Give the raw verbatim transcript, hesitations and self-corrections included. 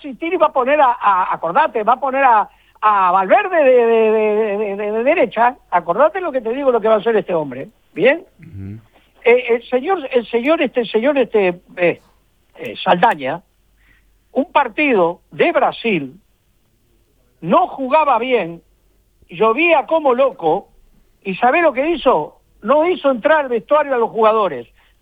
insistir y va a poner a, a acordate, va a poner a, a Valverde de, de, de, de, de, de derecha. Acordate lo que te digo, lo que va a hacer este hombre, ¿bien? Uh-huh. Eh, el señor, el señor, este, señor, este, eh, eh, Saldaña, un partido de Brasil, no jugaba bien, llovía como loco, y ¿sabe lo que hizo? No hizo entrar al vestuario a los jugadores.